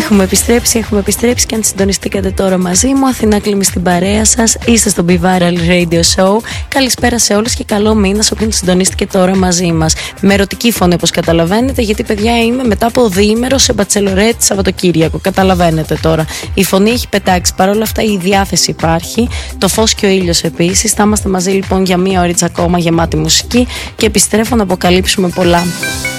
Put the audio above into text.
Έχουμε επιστρέψει και αν συντονιστήκατε τώρα μαζί μου, Αθηνά Κλίμη στην παρέα σας. Είστε στο Be Viral Radio Show. Καλησπέρα σε όλους και καλό μήνα σε όποιον συντονίστηκε τώρα μαζί μας. Με ερωτική φωνή, όπως καταλαβαίνετε, γιατί παιδιά είμαι μετά από διήμερο σε μπατσελορέτ Σαββατοκύριακο. Καταλαβαίνετε τώρα. Η φωνή έχει πετάξει. Παρ' όλα αυτά η διάθεση υπάρχει. Το φως και ο ήλιος επίσης. Θα είμαστε μαζί λοιπόν για μία ώριτσα ακόμα γεμάτη μουσική και επιστρέφω να αποκαλύψουμε πολλά.